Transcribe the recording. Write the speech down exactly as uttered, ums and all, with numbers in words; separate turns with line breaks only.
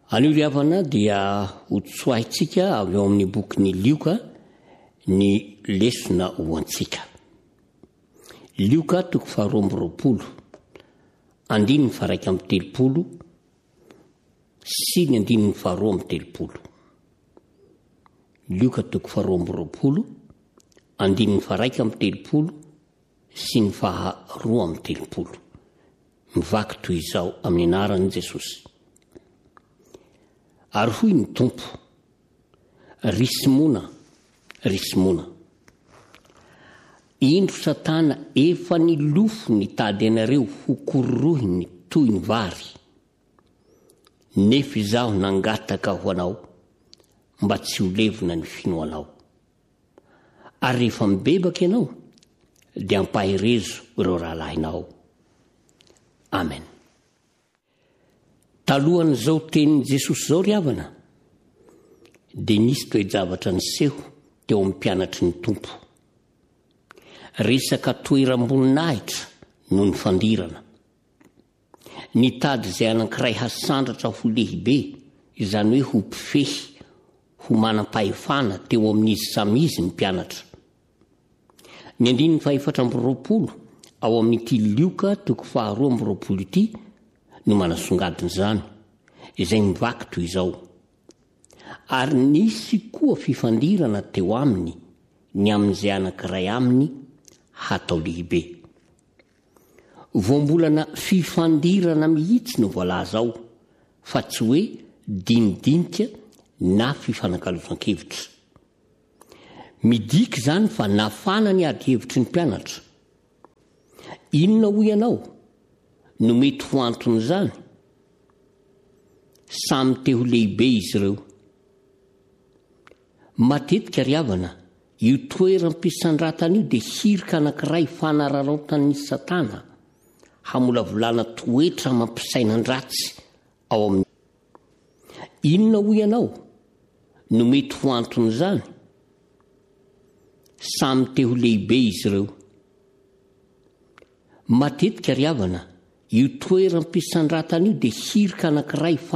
Anio ry havana dia hotsoahintsika avy eo amin'ny bokyny Lioka ny lesona ho antsika. Lioka toko faharoa amby roapolo, andininy faraika amby telopolo sy ny andininy faharoa amby telopolo. Lioka toko faharoa amby roapolo, andininy faraika amby telopolo sy ny faharoa amby telopolo. Mivaky toy izao amin'ny anaran'i Jesosy. Ary hoy ny Tompo, risy mona, risy mona. Indro Satana efa nilofo ny tady anareo ho kororohiny toy ny vary. Nefa izaho nangataka ho anao mba tsy ho levona ny finoanao. Ary rehefa mibebaka ianao dia ampaherezo ireo rahalahinao. Amen. Talohan'izao tenin'i Jesosy zao ry havana, dia nisy toe-javatra niseho teo amin'ny mpianatry ny Tompo. Resaka toeram-boninahitra no ny fandirana. Nitady izay anankiray hasandratra ho lehibe, izany hoe ho mpifehy, ho manam-pahefana teo amin'izy samizy ny mpianatra. Ny andininy fahaefatra amby roapolo ao amin'ity Lioka toko faharoa amby roapolo ity no manasongadiny izany, izay mivaky toy izao. Ary nisy koa fifandirana teo aminy ny amin'izay anankiray aminy hatao lehibe. Voambolana fifandirana mihitsy no voalaza ao, fa tsy hoe dinidinika na fifanankalozan-kevitra. Midika zany fa nafana ny ady hevitry ny mpianatra. Inona ho ianao no mety ho antony izany? Samy te ho lehibe izy ireo. Matetika ry havana, io toeram-pisandratana io dia hirika anankiray fanararaotan'ny Satana hamolavolana toetra mampisainan-dratsy ao amin'ny. Inona ho ianao no mety ho antony izany? Samy te ho lehibe izy ireo. Matetika ry havana, io toeram-pisandratana io dia hirika anankiray